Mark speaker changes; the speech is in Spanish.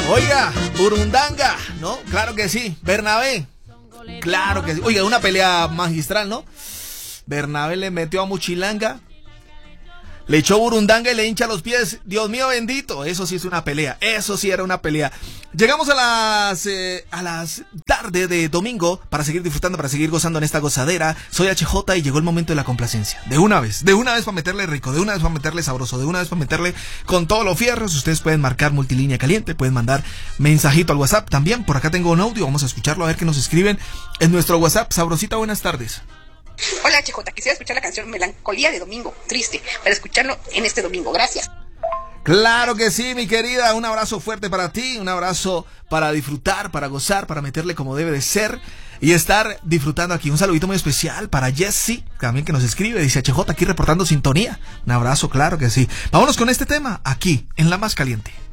Speaker 1: Oiga, Burundanga, ¿no? Claro que sí. Bernabé, claro que sí. Oiga, una pelea magistral, ¿no? Bernabé le metió a Muchilanga, le echó Burundanga y le hincha los pies. Dios mío bendito, eso sí es una pelea. Eso sí era una pelea. Llegamos a las tarde de domingo para seguir disfrutando, para seguir gozando en esta gozadera. Soy HJ y llegó el momento de la complacencia. De una vez para meterle rico, de una vez para meterle sabroso, de una vez para meterle con todos los fierros. Ustedes pueden marcar multilínea caliente, pueden mandar mensajito al WhatsApp también. Por acá tengo un audio, vamos a escucharlo a ver qué nos escriben en nuestro WhatsApp. Sabrosita, buenas tardes.
Speaker 2: Hola HJ, quisiera escuchar la canción Melancolía de Domingo, triste, para escucharlo en este domingo, gracias.
Speaker 1: Claro que sí, mi querida, un abrazo fuerte para ti, un abrazo para disfrutar, para gozar, para meterle como debe de ser y estar disfrutando aquí. Un saludito muy especial para Jessy, también que nos escribe, dice HJ aquí reportando sintonía. Un abrazo, claro que sí. Vámonos con este tema, aquí, en La Más Caliente.